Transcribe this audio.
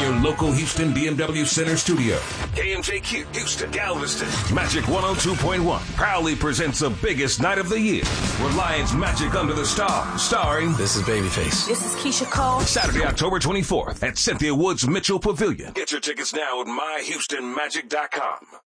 your local Houston BMW Center studio. KMJQ, Houston, Galveston. Magic 102.1 proudly presents the biggest night of the year. Reliance Magic Under the Stars, starring... This is Babyface. This is Keisha Cole. Saturday, October 24th at Cynthia Woods Mitchell Pavilion. Get your tickets now at myhoustonmagic.com.